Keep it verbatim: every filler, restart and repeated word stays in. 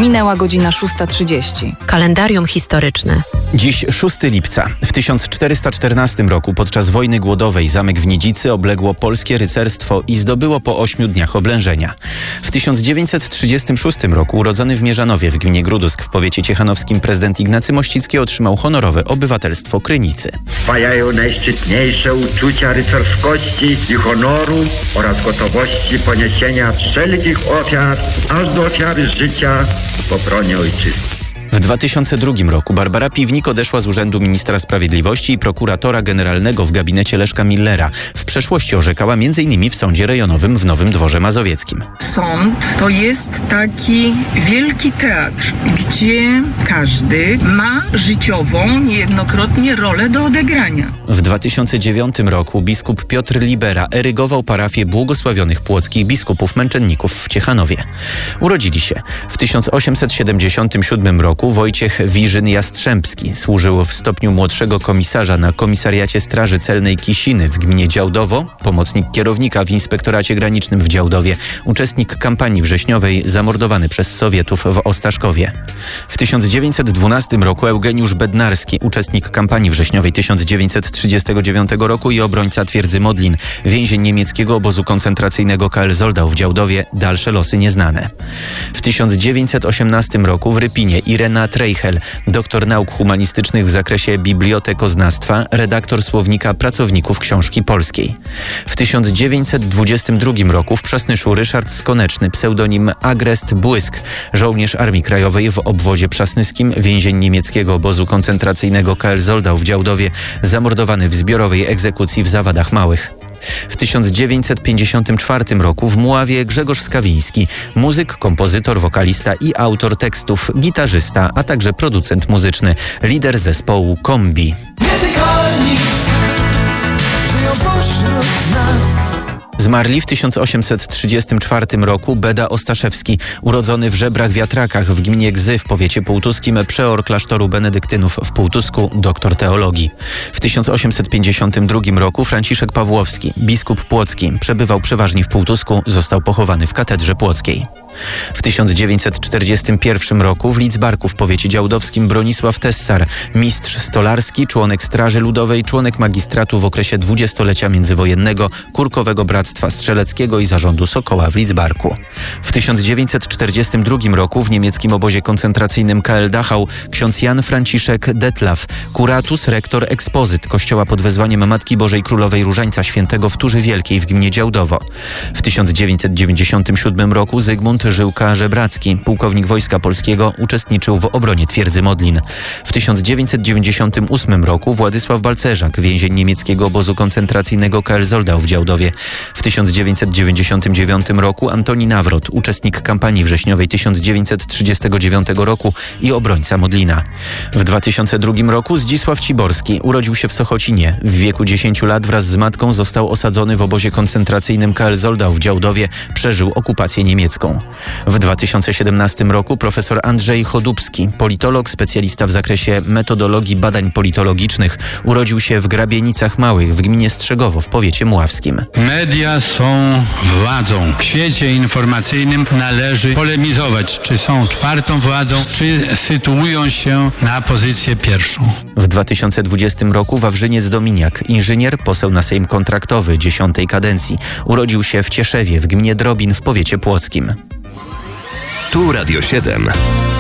Minęła godzina szósta trzydzieści. Kalendarium historyczne. Dziś szóstego lipca. W tysiąc czterysta czternastym roku podczas wojny głodowej zamek w Nidzicy obległo polskie rycerstwo i zdobyło po ośmiu dniach oblężenia. W tysiąc dziewięćset trzydziestym szóstym roku urodzony w Mierzanowie w gminie Grudusk w powiecie ciechanowskim prezydent Ignacy Mościcki otrzymał honorowe obywatelstwo Krynicy. Trwają najszczytniejsze uczucia rycerskości i honoru oraz gotowości poniesienia wszelkich ofiar, aż do ofiary życia w obronie ojczyzny. W dwa tysiące drugim roku Barbara Piwnik odeszła z urzędu ministra sprawiedliwości i prokuratora generalnego w gabinecie Leszka Millera. W przeszłości orzekała między innymi w sądzie rejonowym w Nowym Dworze Mazowieckim. Sąd to jest taki wielki teatr, gdzie każdy ma życiową, niejednokrotnie rolę do odegrania. W dwa tysiące dziewiątym roku biskup Piotr Libera erygował parafię błogosławionych płockich biskupów męczenników w Ciechanowie. Urodzili się w tysiąc osiemset siedemdziesiątym siódmym roku Wojciech Wiżyn-Jastrzębski. Służył w stopniu młodszego komisarza na Komisariacie Straży Celnej Kisiny w gminie Działdowo, pomocnik kierownika w Inspektoracie Granicznym w Działdowie, uczestnik kampanii wrześniowej zamordowany przez Sowietów w Ostaszkowie. W tysiąc dziewięćset dwunastym roku Eugeniusz Bednarski, uczestnik kampanii wrześniowej tysiąc dziewięćset trzydziestego dziewiątego roku i obrońca twierdzy Modlin, więzień niemieckiego obozu koncentracyjnego K L Zoldau w Działdowie, dalsze losy nieznane. W tysiąc dziewięćset osiemnastym roku w Rypinie Irena Treichel, doktor nauk humanistycznych w zakresie bibliotekoznawstwa, redaktor słownika pracowników książki polskiej. W tysiąc dziewięćset dwudziestym drugim roku w Przasnyszu Ryszard Skoneczny, pseudonim Agrest Błysk, żołnierz Armii Krajowej w obwozie przasnyskim, więzień niemieckiego obozu koncentracyjnego K L Zoldau w Działdowie, zamordowany w zbiorowej egzekucji w Zawadach Małych. W tysiąc dziewięćset pięćdziesiątym czwartym roku w Mławie Grzegorz Skawiński, muzyk, kompozytor, wokalista i autor tekstów, gitarzysta, a także producent muzyczny, lider zespołu Kombi. Nietykalni żyją pośród nas. Zmarli w tysiąc osiemset trzydziestym czwartym roku Beda Ostaszewski, urodzony w Żebrach Wiatrakach w gminie Gzy w powiecie półtuskim, przeor klasztoru benedyktynów w Półtusku, doktor teologii. W tysiąc osiemset pięćdziesiątym drugim roku Franciszek Pawłowski, biskup płocki, przebywał przeważnie w Półtusku, został pochowany w katedrze płockiej. W tysiąc dziewięćset czterdziestym pierwszym roku w Lidzbarku w powiecie działdowskim Bronisław Tessar, mistrz stolarski, członek Straży Ludowej, członek magistratu w okresie dwudziestolecia międzywojennego, Kurkowego Bractwa Strzeleckiego i zarządu Sokoła w Lidzbarku. W tysiąc dziewięćset czterdziestym drugim roku w niemieckim obozie koncentracyjnym K L Dachau ksiądz Jan Franciszek Detlaw, kuratus, rektor, ekspozyt kościoła pod wezwaniem Matki Bożej Królowej Różańca Świętego w Turzy Wielkiej w gminie Działdowo. W tysiąc dziewięćset dziewięćdziesiątym siódmym roku Zygmunt Żyłka-Żebracki, pułkownik Wojska Polskiego, uczestniczył w obronie twierdzy Modlin. W tysiąc dziewięćset dziewięćdziesiątym ósmym roku Władysław Balcerzak, więzień niemieckiego obozu koncentracyjnego K L Zoldau w Działdowie. W tysiąc dziewięćset dziewięćdziesiątym dziewiątym roku Antoni Nawrot, uczestnik kampanii wrześniowej tysiąc dziewięćset trzydziestego dziewiątego roku i obrońca Modlina. W dwa tysiące drugim roku Zdzisław Ciborski urodził się w Sochocinie. W wieku dziesięciu lat wraz z matką został osadzony w obozie koncentracyjnym K L Zoldau w Działdowie, przeżył okupację niemiecką. W dwa tysiące siedemnastym roku profesor Andrzej Chodubski, politolog, specjalista w zakresie metodologii badań politologicznych, urodził się w Grabienicach Małych w gminie Strzegowo w powiecie mławskim. Media są władzą. W świecie informacyjnym należy polemizować, czy są czwartą władzą, czy sytuują się na pozycję pierwszą. W dwa tysiące dwudziestym roku Wawrzyniec Dominiak, inżynier, poseł na Sejm kontraktowy dziesiątej kadencji, urodził się w Cieszewie w gminie Drobin w powiecie płockim. Tu Radio siedem.